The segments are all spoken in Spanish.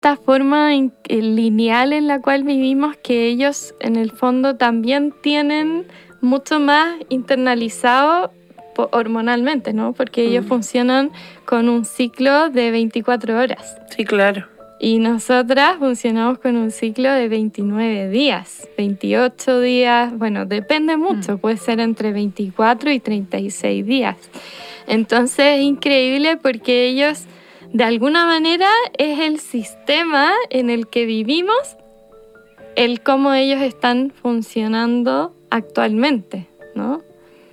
esta forma lineal en la cual vivimos, que ellos en el fondo también tienen mucho más internalizado hormonalmente, ¿no? Porque ellos funcionan con un ciclo de 24 horas. Sí, claro. Y nosotras funcionamos con un ciclo de 29 días, 28 días, bueno, depende mucho, puede ser entre 24 y 36 días. Entonces es increíble porque ellos, de alguna manera, es el sistema en el que vivimos, el cómo ellos están funcionando actualmente, ¿no?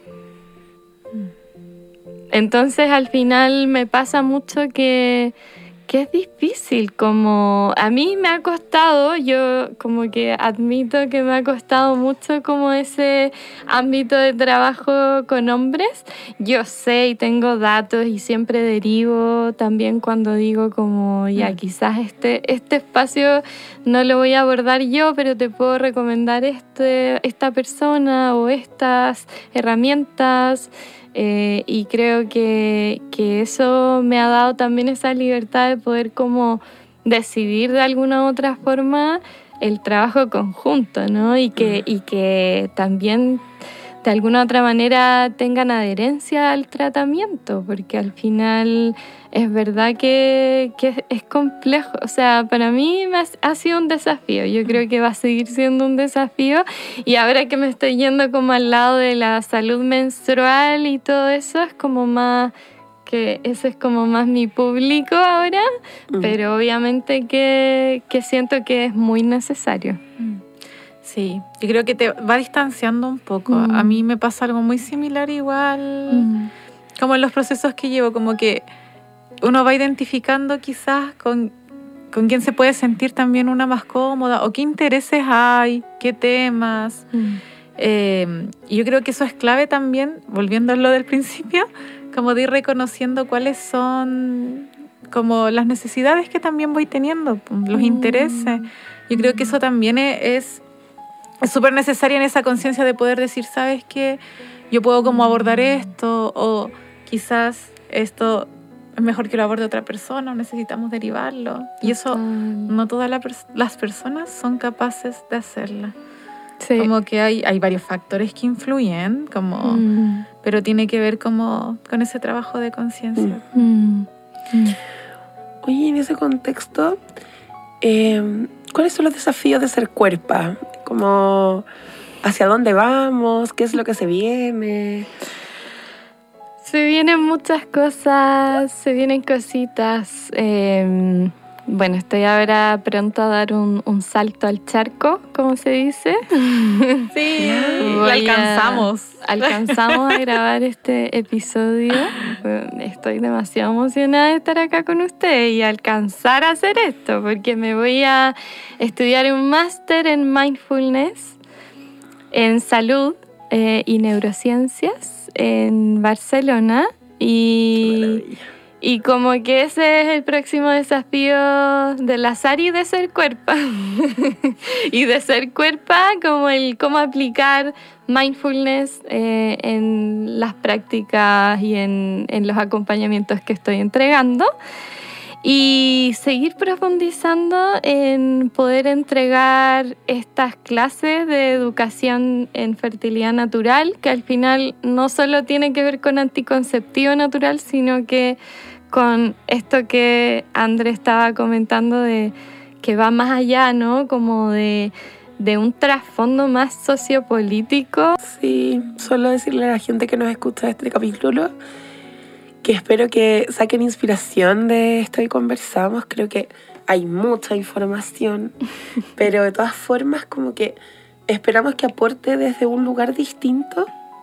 Entonces al final me pasa mucho que es difícil, como a mí me ha costado, yo como que admito que me ha costado mucho como ese ámbito de trabajo con hombres. Yo sé y tengo datos y siempre derivo también cuando digo como ya quizás este espacio no lo voy a abordar yo, pero te puedo recomendar esta persona o estas herramientas. Y creo que eso me ha dado también esa libertad de poder como decidir de alguna u otra forma el trabajo conjunto, ¿no? Y que también de alguna u otra manera tengan adherencia al tratamiento, porque al final es verdad que es complejo. O sea, para mí ha sido un desafío. Yo creo que va a seguir siendo un desafío. Y ahora que me estoy yendo como al lado de la salud menstrual y todo eso, es como más que ese es como más mi público ahora, pero obviamente que siento que es muy necesario. Sí, yo creo que te va distanciando un poco. A mí me pasa algo muy similar igual, como en los procesos que llevo, como que uno va identificando quizás con quién se puede sentir también una más cómoda, o qué intereses hay, qué temas. Y yo creo que eso es clave también, volviendo a lo del principio, como de ir reconociendo cuáles son como las necesidades que también voy teniendo, los intereses. Yo creo que eso también es súper necesaria en esa conciencia de poder decir, ¿sabes qué? Yo puedo como abordar esto, o quizás esto es mejor que lo aborde otra persona, o necesitamos derivarlo. Y eso no todas las personas son capaces de hacerlo. Sí. Como que hay varios factores que influyen, como, pero tiene que ver como con ese trabajo de conciencia. Oye, en ese contexto, ¿cuáles son los desafíos de ser cuerpa? Como, ¿hacia dónde vamos? ¿Qué es lo que se viene? Se vienen muchas cosas, se vienen cositas. Bueno, estoy ahora pronto a dar un salto al charco, como se dice. Sí, lo alcanzamos. Alcanzamos a grabar este episodio. Estoy demasiado emocionada de estar acá con ustedes y alcanzar a hacer esto, porque me voy a estudiar un máster en mindfulness, en salud y neurociencias en Barcelona. Y como que ese es el próximo desafío de la Sari, de ser cuerpa. Y de ser cuerpa, como el cómo aplicar mindfulness en las prácticas y en los acompañamientos que estoy entregando. Y seguir profundizando en poder entregar estas clases de educación en fertilidad natural, que al final no solo tiene que ver con anticonceptivo natural, sino que con esto que André estaba comentando, de que va más allá, ¿no? Como de un trasfondo más sociopolítico. Sí, solo decirle a la gente que nos escucha este capítulo que espero que saquen inspiración de esto que conversamos. Creo que hay mucha información, pero de todas formas como que esperamos que aporte desde un lugar distinto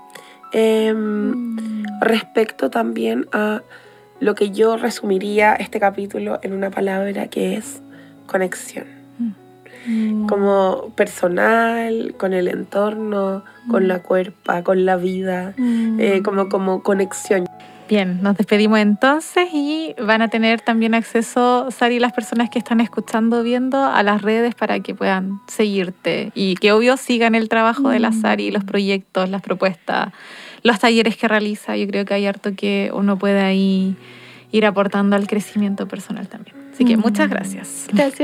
respecto también a lo que yo resumiría este capítulo en una palabra, que es conexión. Como personal, con el entorno, con la cuerpa, con la vida, como conexión. Bien, nos despedimos entonces y van a tener también acceso, Sari, las personas que están escuchando, viendo, a las redes para que puedan seguirte y que obvio sigan el trabajo de la Sari, los proyectos, las propuestas, los talleres que realiza. Yo creo que hay harto que uno puede ahí ir aportando al crecimiento personal también. Así que muchas gracias. Gracias.